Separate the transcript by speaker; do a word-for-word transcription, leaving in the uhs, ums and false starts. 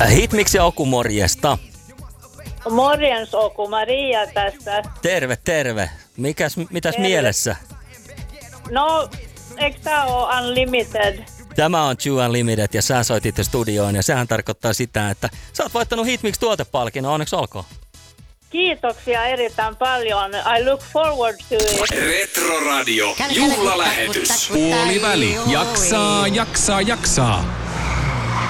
Speaker 1: Hitmix ja Oku, morjesta.
Speaker 2: Morjens Oku, Maria tässä.
Speaker 1: Terve, terve. Mikäs, mitäs terve. Mielessä?
Speaker 2: No, eikö tää oo Unlimited?
Speaker 1: Tämä on True Unlimited ja sä soitit studioon ja sehän tarkoittaa sitä, että sä oot voittanut Hitmix tuotepalkinnon, onneksi olkoon.
Speaker 2: Kiitoksia erittäin paljon. I look forward to it.
Speaker 3: Retroradio, juhlalähetys.
Speaker 4: Puoliväli, jaksaa, jaksaa, jaksaa.